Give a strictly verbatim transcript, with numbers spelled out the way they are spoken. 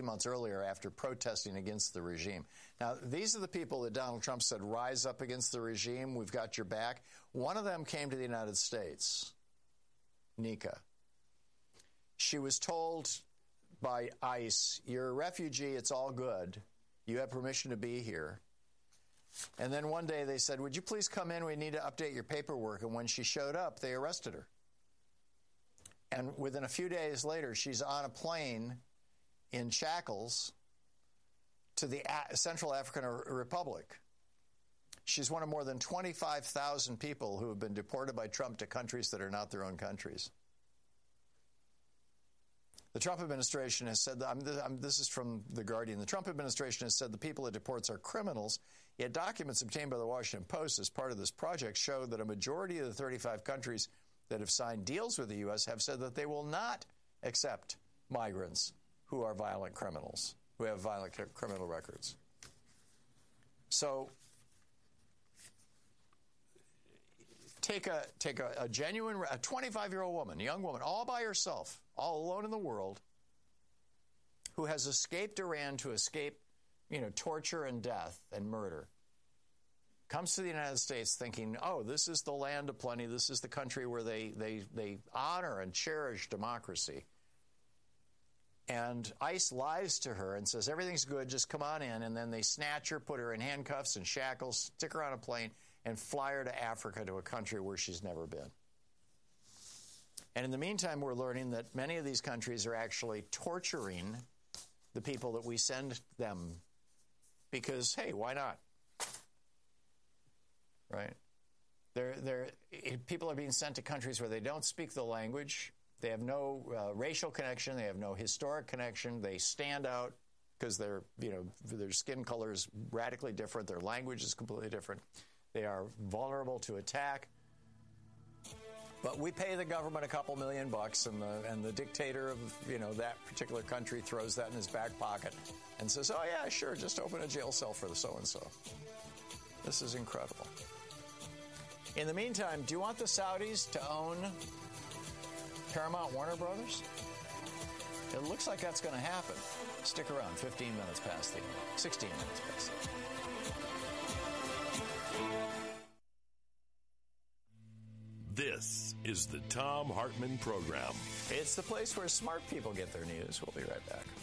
months earlier after protesting against the regime. Now, these are the people that Donald Trump said, rise up against the regime. We've got your back. One of them came to the United States, Nika. She was told by ICE, you're a refugee. It's all good. You have permission to be here. And then one day they said, would you please come in? We need to update your paperwork. And when she showed up, they arrested her. And within a few days later, she's on a plane in shackles to the Central African Republic. She's one of more than twenty-five thousand people who have been deported by Trump to countries that are not their own countries. The Trump administration has said, that, I'm, I'm, this is from The Guardian, the Trump administration has said the people it deports are criminals, yet documents obtained by the Washington Post as part of this project show that a majority of the thirty-five countries that have signed deals with the U S have said that they will not accept migrants who are violent criminals, who have violent criminal records. So take a take a, a genuine, a twenty-five-year-old woman, a young woman, all by herself, all alone in the world, who has escaped Iran to escape, you know, torture and death and murder, comes to the United States thinking, oh, this is the land of plenty. This is the country where they, they, they honor and cherish democracy. And ICE lies to her and says, everything's good, just come on in. And then they snatch her, put her in handcuffs and shackles, stick her on a plane, and fly her to Africa, to a country where she's never been. And in the meantime, we're learning that many of these countries are actually torturing the people that we send them because, hey, why not? Right? They're, they're, people are being sent to countries where they don't speak the language. They have no uh, racial connection. They have no historic connection. They stand out because their, you know, their skin color is radically different. Their language is completely different. They are vulnerable to attack. But we pay the government a couple million bucks, and the and the dictator of, you know, that particular country throws that in his back pocket and says, oh, yeah, sure, just open a jail cell for the so-and-so. This is incredible. In the meantime, do you want the Saudis to own Paramount Warner Brothers? It looks like that's going to happen. Stick around. fifteen minutes past the hour. sixteen minutes past the hour. This is the Thom Hartmann Program. It's the place where smart people get their news. We'll be right back.